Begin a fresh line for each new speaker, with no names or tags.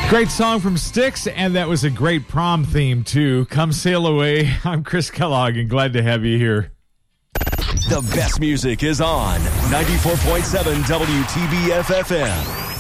Great song from Styx, and that was a great prom theme, too. Come Sail Away. I'm Chris Kellogg, and glad to have you here.
The best music is on 94.7 WTBF FM.